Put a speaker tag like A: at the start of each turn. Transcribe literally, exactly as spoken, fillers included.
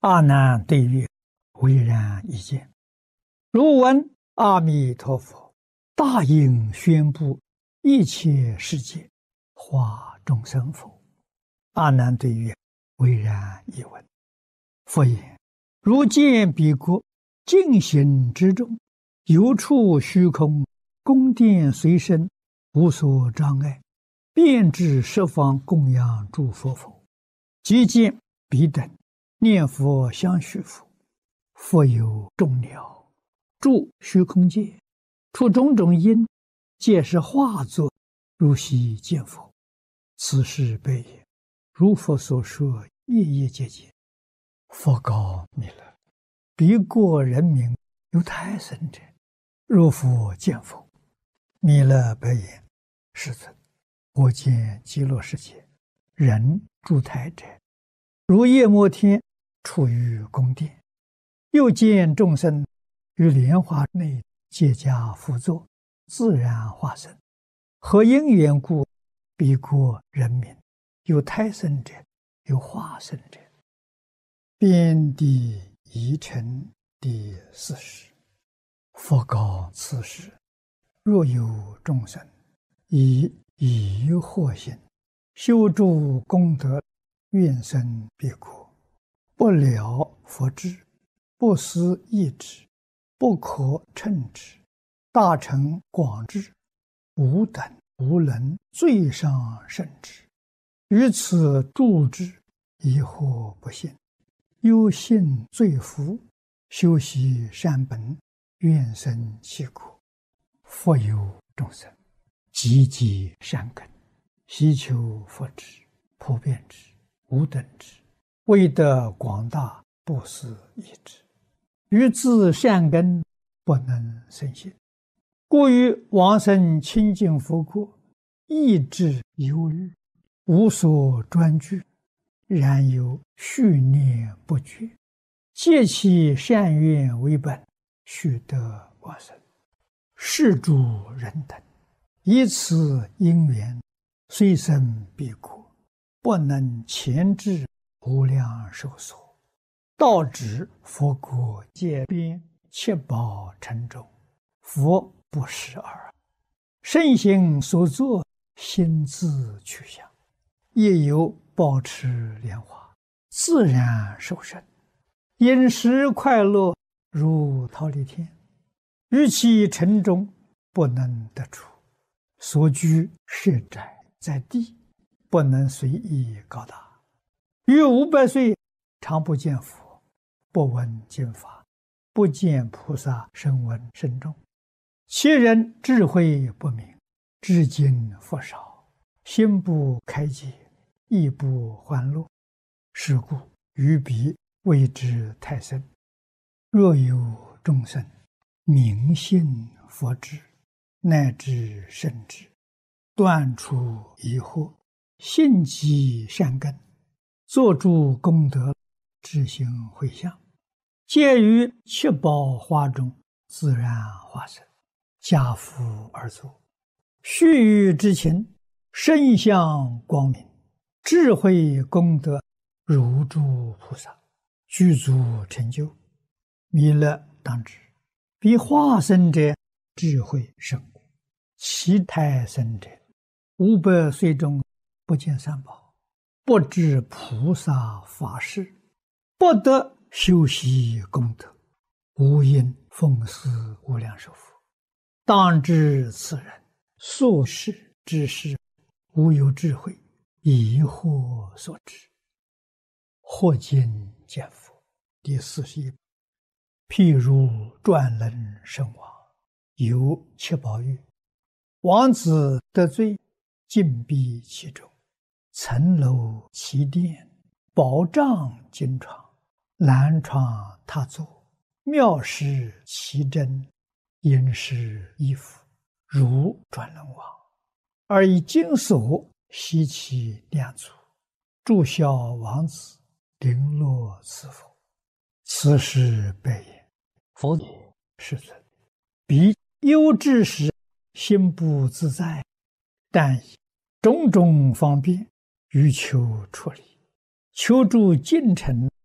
A: 阿难对曰：唯然一见。如闻阿弥陀佛大应宣布一切世界化众生否？阿难对曰：唯然一闻。佛言：如见彼国净行之中，有处虚空，宫殿随身，无所障碍，遍至十方供养诸佛否？即见彼等念佛相续佛，佛有众鸟住虚空界，出种种因，皆是化作，如昔见佛。此事悲也。如佛所说，夜夜皆见。佛告弥勒：彼国人民有胎生者，若复见否？弥勒白言：世尊，我见极乐世界人住胎者，如夜摩天处于宫殿，又见众生于莲花内皆加辅佐，自然化身。何因缘故？彼国人民有胎生者，有化身者。遍地疑尘第四十。佛告此时：若有众生以疑惑心修诸功德，愿生彼国，不了佛智，不思议之，不可称之，大乘广智，无等无能最上甚至，于此住之，疑惑不信，忧信罪福，修习善本，愿生其国。佛有众生积积善根，希求佛智，普遍之，无等之，为得广大，不思议之，于自善根不能生信，故于往生清净佛国，意志忧虑，无所专具，然有续念不绝，借其善愿为本，须得往生。是诸人等以此因缘，虽生彼国，不能前至无量寿所，到指佛国界边，七宝城中，佛不识耳。圣行所作，心自去向，亦有保持莲花，自然受生，饮食快乐，如忉利天。于其城中不能得出，所居设宅在地，不能随意高大。于五百岁常不见佛，不闻经法，不见菩萨声闻声众。其人智慧不明，知经佛少，心不开解，亦不欢乐。是故于彼谓之胎生。若有众生明信佛智，乃至圣智，断除疑惑，信积善根，作诸功德，知行回向，皆于七宝花中自然化身，家父而作，须臾之情，身相光明，智慧功德如诸菩萨，具足成就。弥勒当知，彼化身者智慧甚故，其胎生者五百岁中不见三宝，不知菩萨法事，不得修习功德，无因奉祀无量寿佛。当知此人所事之事，无有智慧，疑惑所致。或今见佛第四十一。譬如转轮圣王，有七宝玉，王子得罪，禁闭其中，层楼其殿，宝帐金床，兰床榻座，妙施其珍，殷实衣服，如转轮王，而以金锁悉其两足，祝孝王子，绫罗赐佛。此时白言：佛也，世尊，彼忧之时，心不自在，但以种种方便，欲求出离，求助尽诚